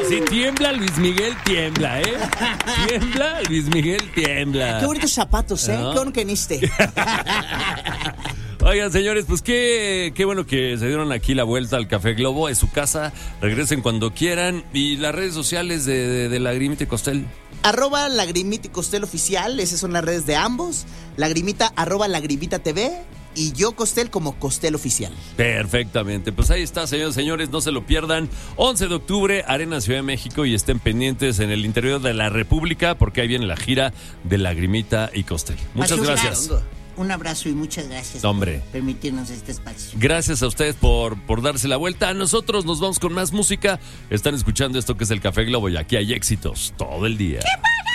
Si tiembla, Luis Miguel tiembla, ¿eh? Tiembla, Luis Miguel tiembla. Qué bonitos zapatos, ¿eh? ¿No? Qué bueno que viniste. Oigan, señores, pues qué bueno que se dieron aquí la vuelta al Café Globo. Es su casa, regresen cuando quieran. Y las redes sociales de Lagrimita y Costel. @Lagrimita y Costel Oficial, esas son las redes de ambos. Lagrimita, @Lagrimita TV. Y yo, Costel, como Costel Oficial. Perfectamente, pues ahí está, señores y señores, no se lo pierdan. 11 de octubre, Arena Ciudad de México, y estén pendientes en el interior de la República, porque ahí viene la gira de Lagrimita y Costel. Muchas gracias. Un abrazo y muchas gracias Hombre. por permitirnos este espacio. Gracias a ustedes por darse la vuelta. A nosotros nos vamos con más música. Están escuchando esto que es el Café Globo, y aquí hay éxitos todo el día. ¡Qué padre!